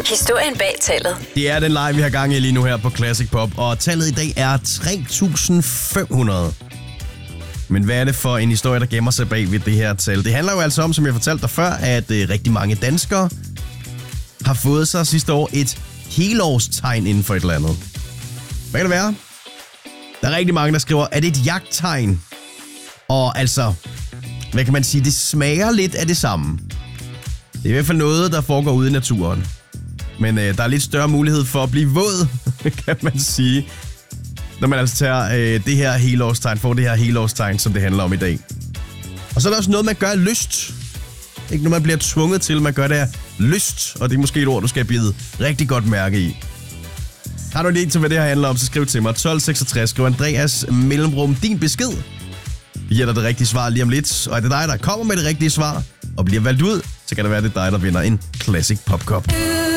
Historien bag tallet. Det er den leg, vi har gang i lige nu her på Classic Pop, og tallet i dag er 3.500. Men hvad er det for en historie, der gemmer sig bag ved det her tal? Det handler jo altså om, som jeg fortalte dig før, at rigtig mange danskere har fået sig sidste år et helårstegn inden for et eller andet. Hvad kan det være? Der er rigtig mange, der skriver, er det et jagttegn? Og altså, hvad kan man sige? Det smager lidt af det samme. Det er i hvert fald noget, der foregår ude i naturen. Men der er lidt større mulighed for at blive våd, kan man sige. Når man altså tager det her helårstegn, får det her helårstegn, som det handler om i dag. Og så er der også noget, man gør af lyst. Ikke når man bliver tvunget til, man gør det af lyst. Og det er måske et ord, du skal bide rigtig godt mærke i. Har du en idé til, hvad det her handler om, så skriv til mig. 1266, skriv Andreas mellemrum din besked. Vi giver dig det rigtige svar lige om lidt. Og er det dig, der kommer med det rigtige svar og bliver valgt ud, så kan det være, det er dig, der vinder en Classic Pop Cup.